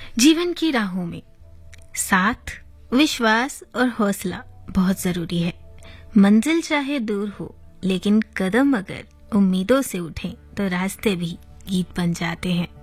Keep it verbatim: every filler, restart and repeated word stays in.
जीवन की राहों में साथ, विश्वास और हौसला बहुत जरूरी है। मंजिल चाहे दूर हो, लेकिन कदम अगर उम्मीदों से उठें तो रास्ते भी गीत बन जाते हैं।